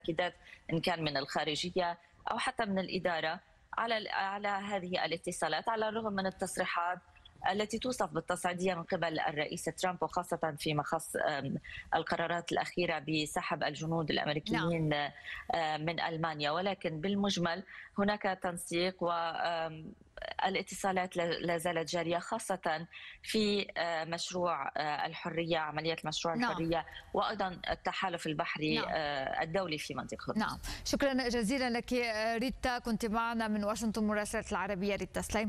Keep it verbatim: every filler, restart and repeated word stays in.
تأكيدات إن كان من الخارجية أو حتى من الإدارة على على هذه الاتصالات، على الرغم من التصريحات التي توصف بالتصعيدية من قبل الرئيس ترامب، وخاصة فيما خص القرارات الأخيرة بسحب الجنود نعم. الأمريكيين من ألمانيا. ولكن بالمجمل هناك تنسيق والاتصالات لا زالت جارية، خاصة في مشروع الحرية، عملية مشروع نعم. الحرية، وأيضا التحالف البحري نعم. الدولي في منطقة هرمز. نعم، شكرا جزيلا لك ريتا، كنت معنا من واشنطن مراسلة العربية ريتا سليمان.